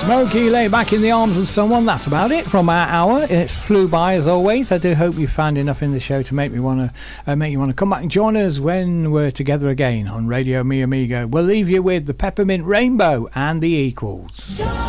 Smokey, lay back in the arms of someone. That's about it from our hour. It's flew by as always. I do hope you found enough in the show to make you want to come back and join us when we're together again on Radio Mi Amigo. We'll leave you with the Peppermint Rainbow and the Equals.